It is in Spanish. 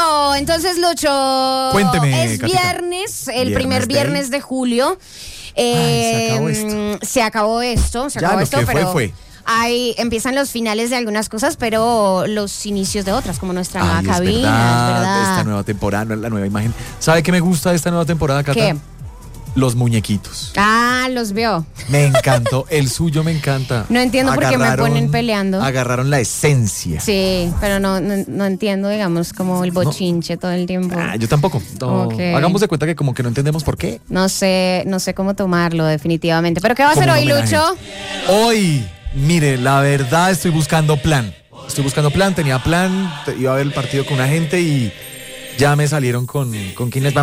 Bueno, entonces, Lucho, Cuénteme, es Katica. viernes, el primer viernes de julio. Se acabó esto. Se acabó esto, Ya, lo que pero fue. ahí empiezan los finales de algunas cosas, pero los inicios de otras, como nuestra nueva Ay, cabina, es verdad, ¿verdad? esta nueva temporada, la nueva imagen. ¿Sabe qué me gusta de esta nueva temporada, Cata? ¿Qué? Los muñequitos. Ah, los veo. Me encantó, el suyo me encanta. No entiendo por qué me ponen peleando. Agarraron la esencia. Sí, pero no entiendo, digamos, como el bochinche todo el tiempo. Yo tampoco. No. Ok. Hagamos de cuenta que como que no entendemos por qué. No sé cómo tomarlo definitivamente. ¿Pero qué va a hacer Como un hoy, homenaje. Lucho? Hoy, mire, la verdad estoy buscando plan. Tenía plan, iba a ver el partido con una gente y ya me salieron con quién les va